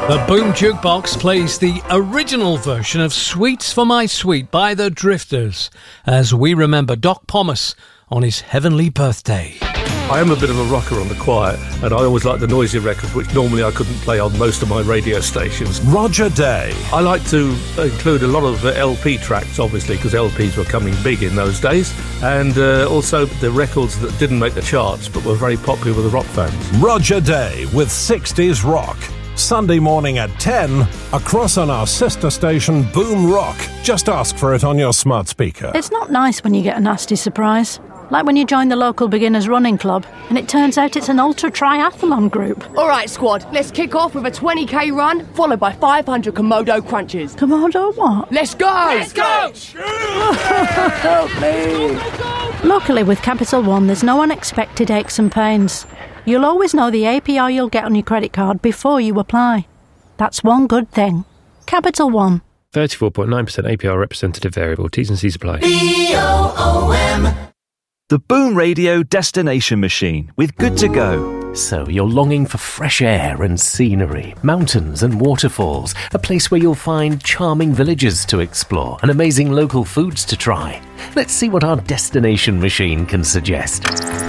The Boom Jukebox plays the original version of Sweets for My Sweet by the Drifters as we remember Doc Pomus on his heavenly birthday. I am a bit of a rocker on the quiet, and I always like the noisy records, which normally I couldn't play on most of my radio stations. Roger Day. I like to include a lot of LP tracks, obviously, because LPs were coming big in those days, and also the records that didn't make the charts but were very popular with the rock fans. Roger Day with 60s Rock. Sunday morning at 10, across on our sister station Boom Rock. Just ask for it on your smart speaker. It's not nice when you get a nasty surprise. Like when you join the local beginners running club and it turns out it's an ultra triathlon group. All right, squad, let's kick off with a 20k run, followed by 500 Komodo crunches. Komodo what? Let's go! Let's go! Help me! Luckily with Capital One, there's no unexpected aches and pains. You'll always know the APR you'll get on your credit card before you apply. That's one good thing. Capital One. 34.9% APR representative variable. T's and C's apply. BOOM. The Boom Radio Destination Machine with Good to Go. So you're longing for fresh air and scenery, mountains and waterfalls, a place where you'll find charming villages to explore and amazing local foods to try. Let's see what our Destination Machine can suggest.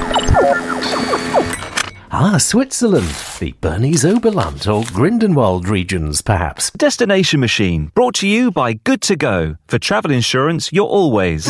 Switzerland, the Bernese Oberland or Grindelwald regions, perhaps. Destination Machine, brought to you by Good to Go. For travel insurance, you're always